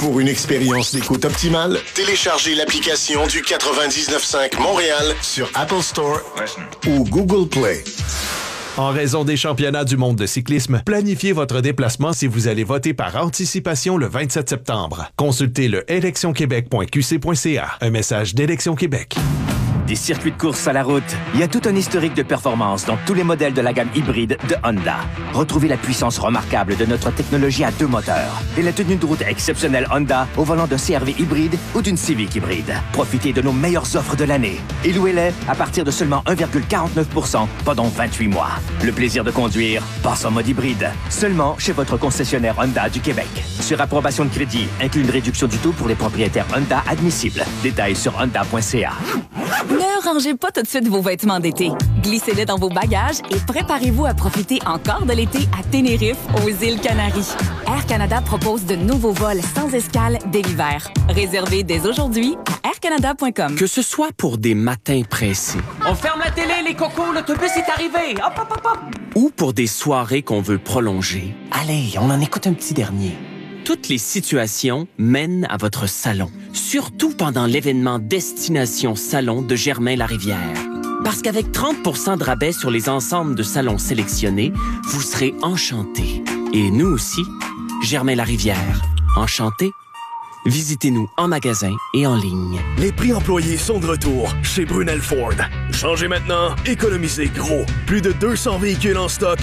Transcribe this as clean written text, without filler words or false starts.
Pour une expérience d'écoute optimale, téléchargez l'application du 99.5 Montréal sur Apple Store ou Google Play. En raison des championnats du monde de cyclisme, planifiez votre déplacement si vous allez voter par anticipation le 27 septembre. Consultez le électionquebec.qc.ca. Un message d'Élection Québec. Des circuits de course à la route, il y a tout un historique de performance dans tous les modèles de la gamme hybride de Honda. Retrouvez la puissance remarquable de notre technologie à 2 moteurs et la tenue de route exceptionnelle Honda au volant d'un CR-V hybride ou d'une Civic hybride. Profitez de nos meilleures offres de l'année et louez-les à partir de seulement 1,49% pendant 28 mois. Le plaisir de conduire passe en mode hybride, seulement chez votre concessionnaire Honda du Québec. Sur approbation de crédit, inclut une réduction du taux pour les propriétaires Honda admissibles. Détails sur honda.ca. Ne rangez pas tout de suite vos vêtements d'été. Glissez-les dans vos bagages et préparez-vous à profiter encore de l'été à Tenerife, aux îles Canaries. Air Canada propose de nouveaux vols sans escale dès l'hiver. Réservez dès aujourd'hui à aircanada.com. Que ce soit pour des matins pressés. On ferme la télé, les cocos, l'autobus est arrivé. Hop, hop, hop, hop. Ou pour des soirées qu'on veut prolonger. Allez, on en écoute un petit dernier. Toutes les situations mènent à votre salon. Surtout pendant l'événement Destination Salon de Germain-Larivière. Parce qu'avec 30% de rabais sur les ensembles de salons sélectionnés, vous serez enchantés. Et nous aussi, Germain-Larivière. Enchantés? Visitez-nous en magasin et en ligne. Les prix employés sont de retour chez Brunel Ford. Changez maintenant, économisez gros. Plus de 200 véhicules en stock